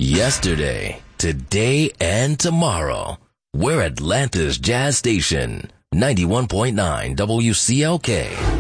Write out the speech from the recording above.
Yesterday, today, and tomorrow. We're Atlanta's Jazz Station, 91.9 WCLK.